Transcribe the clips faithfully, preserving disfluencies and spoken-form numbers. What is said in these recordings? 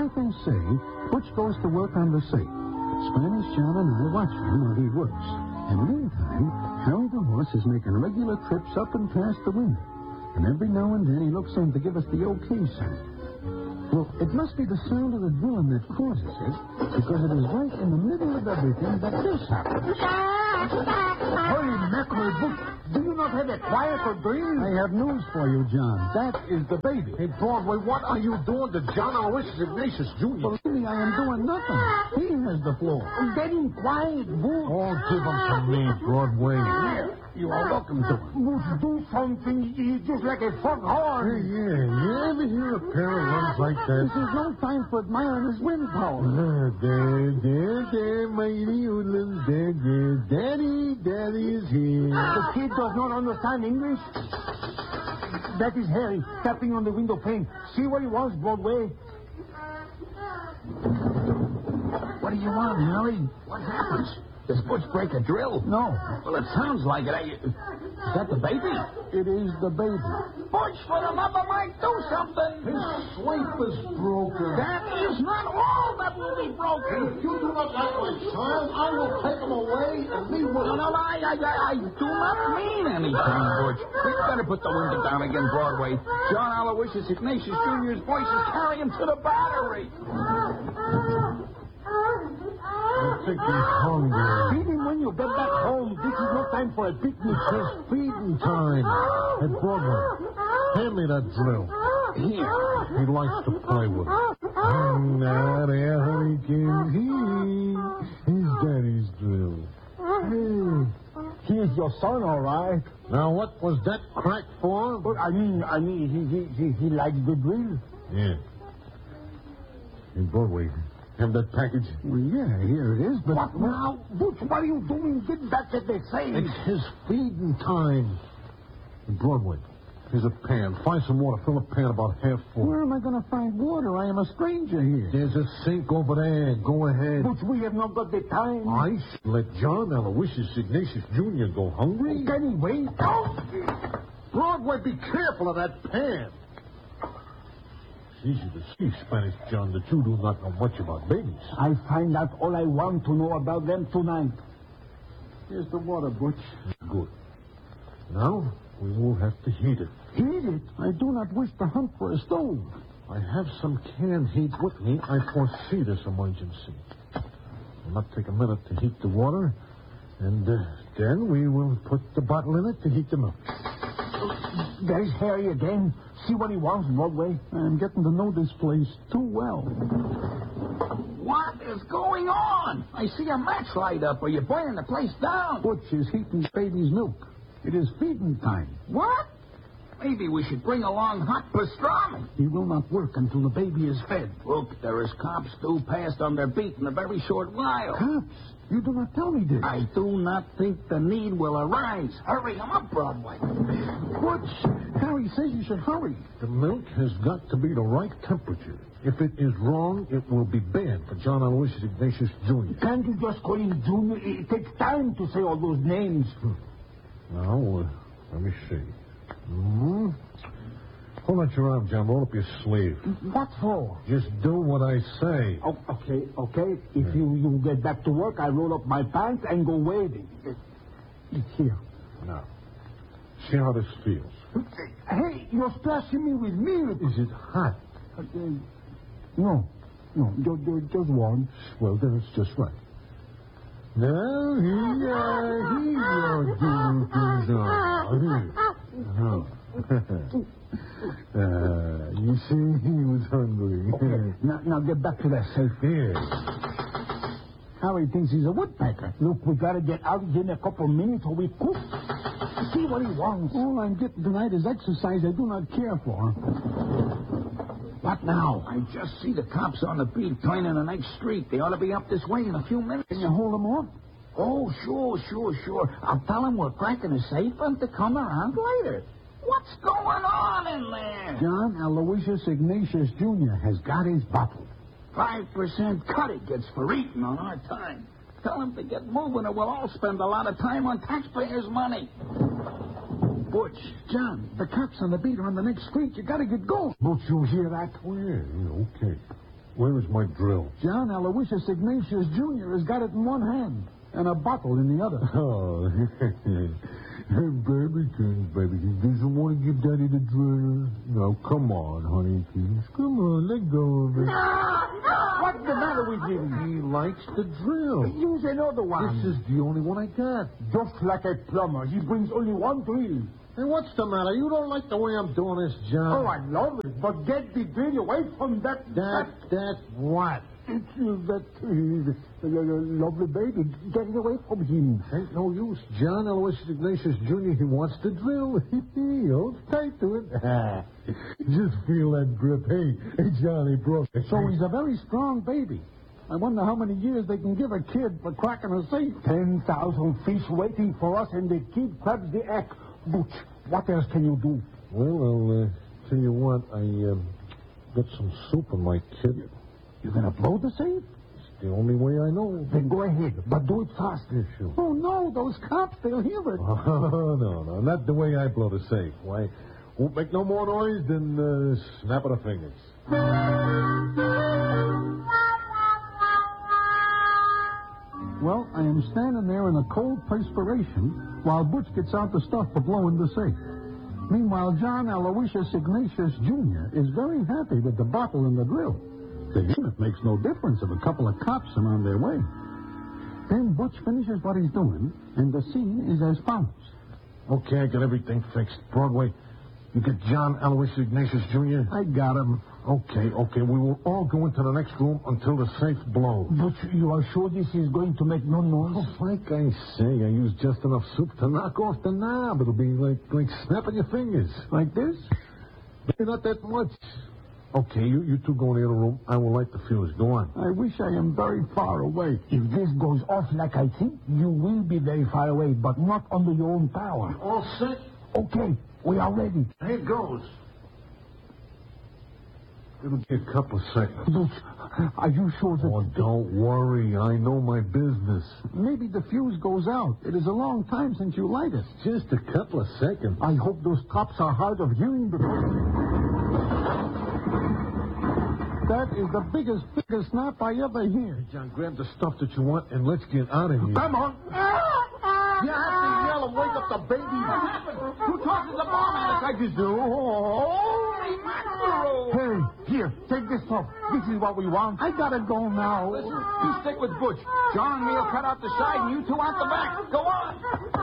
I can say Butch goes to work on the safe. Spanish John and I watch him while he works. And meantime, Harry the horse is making regular trips up and past the window. And every now and then he looks in to give us the okay sign. Well, it must be the sound of the drilling that causes it, because it is right in the middle of everything that this happens. Holy mackerel, Butch, do you not have a quieter dream? I have news for you, John. That is the baby. Hey, Broadway, what are you doing to John Aloysius Ignatius Junior? Believe me, I am doing nothing. He has the floor. Getting quiet, Butch. Oh, give him to me, Broadway. You are welcome to him. Butch, do something. He's just like a foghorn. Yeah, yeah. You ever hear a pair of runs like that? This is no time for admiring his wind power. Uh, there, there, there, mighty oodlums. There, there. Daddy, Daddy is here. The kid does not understand English. That is Harry tapping on the window pane. See what he wants, Broadway. What do you want, Harry? What happens? Does Butch break a drill? No. Well, it sounds like it. I, is that the baby? It is the baby. Butch, for the love of Mike, do something. His swipe is broken. That is not all that will be broken. If you do not like my child, I will take him away and leave with No, him. no, I, I, I, I do not mean anything, Butch. We better put the window down again, Broadway. John Aloysius Ignatius Junior's voice is carrying to the battery. I think he's hungry. Feed him when you get back home. This is no time for a picnic. It's feeding time. At Broadway, hand me that drill. Here. He likes to play with it. Hang that there, honey, King. He, his daddy's drill. Hey, he's your son, all right. Now, what was that crack for? But I mean, I mean, he he he, he likes the drill. Yeah. In Broadway, have that package? Well, yeah, here it is, but... What now? Butch, what are you doing? Get back at the safe. It's his feeding time. In Broadway, here's a pan. Find some water. Fill a pan about half full. Where am I going to find water? I am a stranger here. There's a sink over there. Go ahead. Butch, we have not got the time. I should let John Aloysius Ignatius Junior go hungry. Can he wait? Oh! Broadway, be careful of that pan. It's easy to see, Spanish John, that you do not know much about babies. I find out all I want to know about them tonight. Here's the water, Butch. Good. Now, we will have to heat it. Heat it? I do not wish to hunt for a stove. I have some canned heat with me. I foresee this emergency. It will not take a minute to heat the water, and uh, then we will put the bottle in it to heat the milk. There's Harry again. See what he wants, Broadway. I'm getting to know this place too well. What is going on? I see a match light up. Are you burning the place down? Butch is heating baby's milk. It is feeding time. What? Maybe we should bring along hot pastrami. He will not work until the baby is fed. Look, there is cops due past on their beat in a very short while. Cops? You do not tell me this. I do not think the need will arise. Hurry him up, Broadway. Butch, Harry says you should hurry. The milk has got to be the right temperature. If it is wrong, it will be bad for John Aloysius Ignatius Junior Can't you just call him Junior? It takes time to say all those names. Hmm. Now, uh, let me see. Hmm. Hold out your arm, John. Roll up your sleeve. What for? Just do what I say. Oh, okay, okay. If yeah. you, you get back to work, I roll up my pants and go waving. It's here. Now, see how this feels. Hey, you're splashing me with milk. Is it hot? Uh, no, no, just, just warm. Well, then it's just right. Now, here, here, here. Uh, you see, he was hungry. Okay. now, now get back to that safe. Here. Harry thinks he's a woodpecker. Look, we gotta get out in a couple of minutes or we cook. See what he wants. All I'm getting tonight is exercise I do not care for. What now? I just see the cops on the beat turning the next street. They ought to be up this way in a few minutes. Can you hold them off? Oh, sure, sure, sure. I'll tell them we're cracking a safe and to come around later. What's going on in there? John Aloysius Ignatius Junior has got his bottle. Five percent cut he gets for eating on our time. Tell him to get moving or we'll all spend a lot of time on taxpayers' money. Butch, John, the cops on the beat are on the next street. You gotta get going. Don't you hear that? Well, okay. Where is my drill? John Aloysius Ignatius Junior has got it in one hand and a bottle in the other. Oh, babykins, babykins. Doesn't want to give Daddy the drill. No, come on, honeykins. Come on, let go of it. What's the matter with him? He likes the drill. Use another one. This is the only one I got. Just like a plumber. He brings only one drill. Hey, what's the matter? You don't like the way I'm doing this, John? Oh, I love it. But get the drill away from that... That, that what? It's uh, that uh, uh, lovely baby. Get it away from him. Ain't no use. John Aloysius Ignatius Junior, he wants the drill. He holds tight to it. Just feel that grip. Hey, hey, Johnny, bro. So he's a very strong baby. I wonder how many years they can give a kid for cracking a safe. Ten thousand fish waiting for us, and the kid crabs the egg. Butch, what else can you do? Well, I'll uh, tell you what. I um, got some soup in my kit. You're going to blow the safe? It's the only way I know. Then go ahead, but do it fast. Yeah, sure. Oh, no, those cops, they'll hear it. Oh, no, no, not the way I blow the safe. Why, won't make no more noise than uh, snap of the fingers. Well, I am standing there in a cold perspiration while Butch gets out the stuff to blow in the safe. Meanwhile, John Aloysius Ignatius Junior is very happy with the bottle and the drill. To him, it makes no difference if a couple of cops are on their way. Then Butch finishes what he's doing, and the scene is as follows. Okay, I got everything fixed. Broadway, you get John Aloysius Ignatius Junior? I got him. Okay, okay. We will all go into the next room until the safe blows. But you are sure this is going to make no noise? Oh, like I say, I used just enough soup to knock off the knob. It'll be like, like snapping your fingers. Like this? Maybe not that much. Okay, you, you two go in the other room. I will light the fuse. Go on. I wish I am very far away. If this goes off like I think, you will be very far away, but not under your own power. All set? Okay, we are ready. Here goes. It'll be a couple of seconds. But are you sure that... Oh, don't worry. I know my business. Maybe the fuse goes out. It is a long time since you light it. Just a couple of seconds. I hope those cops are hard of hearing because... That is the biggest, biggest snap I ever hear. Hey, John, grab the stuff that you want and let's get out of here. Come on. You have to yell and wake up the baby. What happened? Who talked to the bomb out? I just do. Holy mackerel! Hey, here, take this stuff. This is what we want. I gotta go now. Listen, you stick with Butch. John and me'll cut out the side and you two out the back. Go on.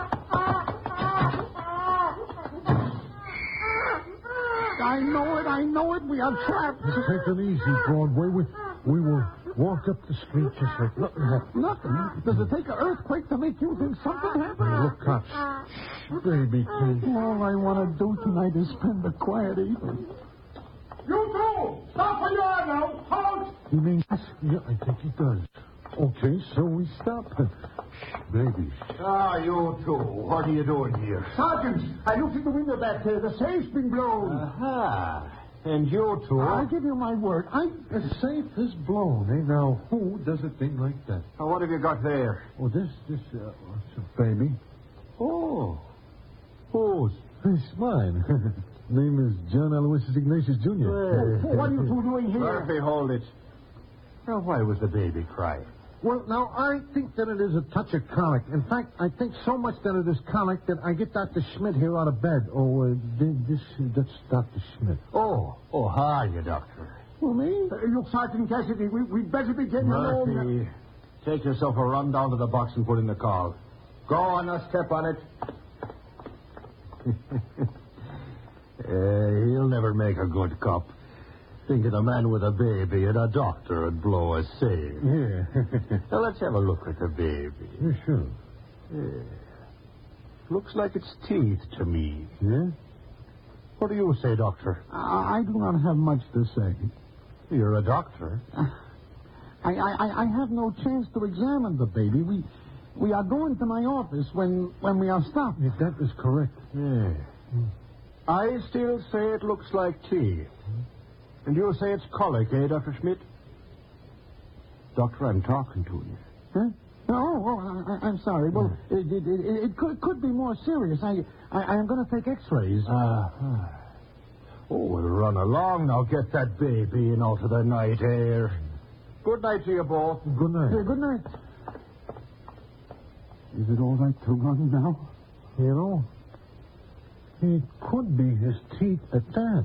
I know it, I know it. We are trapped. Take it easy, Broadway. We, we will walk up the street just like nothing happened. Nothing? Does it take an earthquake to make you think something happened? Hey, look, cops. Shh, baby, please. All I want to do tonight is spend a quiet evening. You two! Stop where you are now! Halt! You mean... Yeah, I think he does. Okay, so we stop. Baby. Ah, you two. What are you doing here? Sergeant, I looked in the window back there. The safe's been blown. Aha. And you two? I'll give you my word. I... The safe is blown, eh? Now, who does a thing like that? Now, what have you got there? Oh, this, this, uh, it's a baby. Oh. Whose? It's mine. Name is John Aloysius Ignatius Junior What are you two doing here? Murphy, hold it. Now, why was the baby crying? Well, now, I think that it is a touch of colic. In fact, I think so much that it is colic that I get Doctor Schmidt here out of bed. Oh, uh, this, that's Doctor Schmidt. Oh. Oh, how are you, Doctor? Well, me? Uh, look, Sergeant Cassidy, we, we'd better be getting along. Murphy, take yourself a run down to the box and put in the call. Go on, now step on it. uh, he'll never make a good cop. Think of the man with a baby and a doctor would blow a safe. Yeah. Now, let's have a look at the baby. Yeah, sure. Yeah. Looks like it's teeth to me. Yeah? What do you say, Doctor? I, I do not have much to say. You're a doctor. I, I, I have no chance to examine the baby. We we are going to my office when, when we are stopped. Yeah, that is correct. Yeah. I still say it looks like teeth. And you say it's colic, eh, Doctor Schmidt? Doctor, I'm talking to you. Huh? Oh, oh I, I'm sorry. Well, it, it, it, it could, could be more serious. I, I, I am going to take x-rays. Ah. Oh, well, run along now. Get that baby in out of the night air. Good night to you both. Good night. Hey, good night. Is it all right to run now? You know, it could be his teeth at that.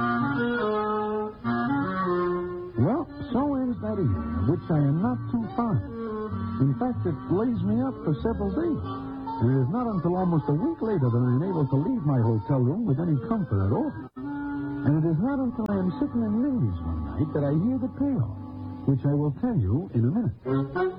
Well, so ends that evening, of which I am not too fond. In fact, it lays me up for several days. And it is not until almost a week later that I am able to leave my hotel room with any comfort at all. And it is not until I am sitting in Lindy's one night that I hear the payoff, which I will tell you in a minute.